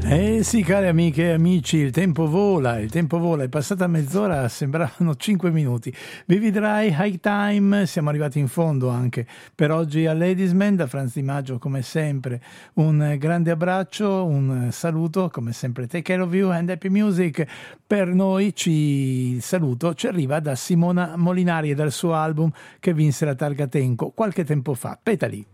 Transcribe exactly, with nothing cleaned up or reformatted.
Eh sì, cari amiche e amici, il tempo vola, il tempo vola, è passata mezz'ora, sembravano cinque minuti. Vivi Dry, High Time, siamo arrivati in fondo anche per oggi a Ladiesman, da Franz Di Maggio come sempre un grande abbraccio, un saluto, come sempre take care of you and happy music. Per noi ci, il saluto ci arriva da Simona Molinari e dal suo album che vinse la Targa Tenco qualche tempo fa, Petali.